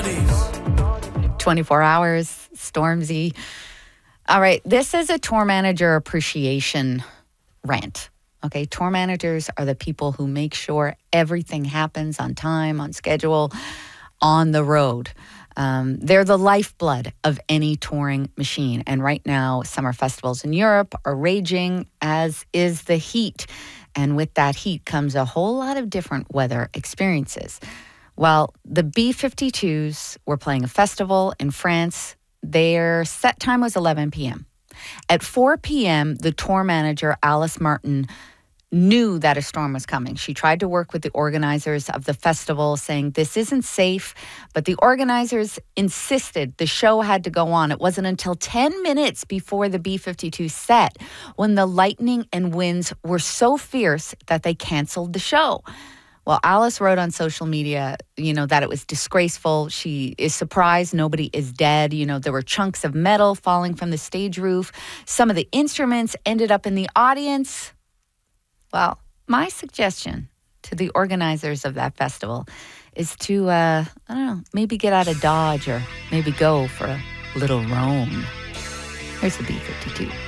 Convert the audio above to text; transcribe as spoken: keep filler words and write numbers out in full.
twenty-four hours, Stormzy. All right, this is a tour manager appreciation rant. Okay, tour managers are the people who make sure everything happens on time, on schedule, on the road. Um, they're the lifeblood of any touring machine. And right now, summer festivals in Europe are raging, as is the heat. And with that heat comes a whole lot of different weather experiences. Well, the B fifty-twos were playing a festival in France. Their set time was eleven p.m. At four p.m., the tour manager, Alice Martin, knew that a storm was coming. She tried to work with the organizers of the festival, saying this isn't safe, but the organizers insisted the show had to go on. It wasn't until ten minutes before the B fifty-two set when the lightning and winds were so fierce that they canceled the show. Well, Alice wrote on social media, you know, that it was disgraceful. She is surprised nobody is dead. You know, there were chunks of metal falling from the stage roof. Some of the instruments ended up in the audience. Well, my suggestion to the organizers of that festival is to, uh, I don't know, maybe get out of Dodge or maybe go for a little roam. Here's the B fifty-two.